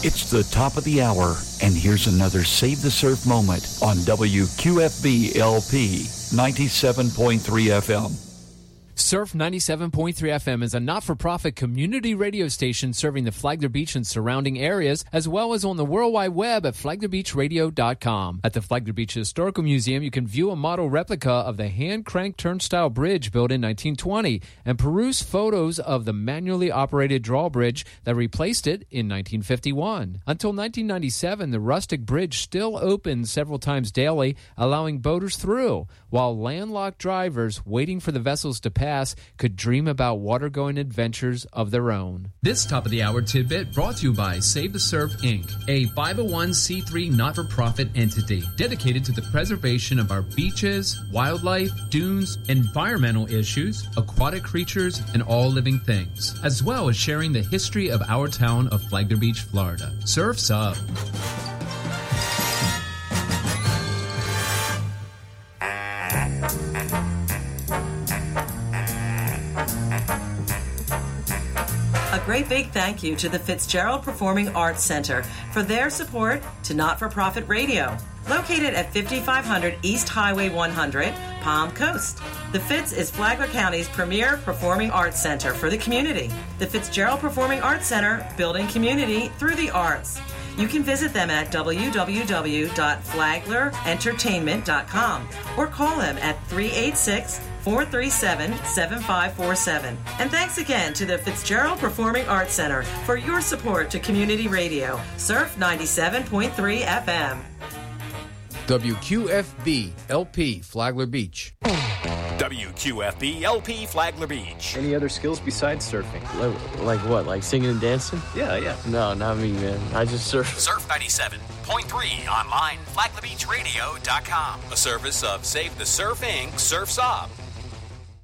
It's the top of the hour, and here's another Save the Surf moment on WQFB LP 97.3 FM. Surf 97.3 FM is a not-for-profit community radio station serving the Flagler Beach and surrounding areas, as well as on the World Wide Web at FlaglerBeachRadio.com. At the Flagler Beach Historical Museum, you can view a model replica of the hand-cranked turnstile bridge built in 1920 and peruse photos of the manually operated drawbridge that replaced it in 1951. Until 1997, the rustic bridge still opened several times daily, allowing boaters through, while landlocked drivers waiting for the vessels to pass could dream about water-going adventures of their own. This Top of the Hour tidbit brought to you by Save the Surf, Inc., a 501c3 not-for-profit entity dedicated to the preservation of our beaches, wildlife, dunes, environmental issues, aquatic creatures, and all living things, as well as sharing the history of our town of Flagler Beach, Florida. Surf's up. A great big thank you to the Fitzgerald Performing Arts Center for their support to not-for-profit radio. Located at 5500 East Highway 100, Palm Coast. The Fitz is Flagler County's premier performing arts center for the community. The Fitzgerald Performing Arts Center, building community through the arts. You can visit them at www.flaglerentertainment.com or call them at 386-437-7547. And thanks again to the Fitzgerald Performing Arts Center for your support to community radio. Surf 97.3 FM. WQFB LP Flagler Beach. WQFB LP Flagler Beach. Any other skills besides surfing? Like what? Like singing and dancing? Yeah. No, not me, man. I just surf. Surf 97.3 online, FlaglerBeachRadio.com. A service of Save the Surf, Inc., Surf's Up.